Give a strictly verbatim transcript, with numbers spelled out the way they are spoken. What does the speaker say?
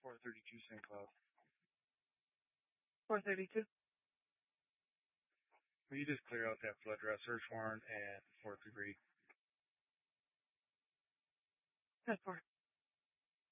four thirty-two Saint Cloud. four thirty-two. Will you just clear out that flood draft search warrant at fourth degree? ten four.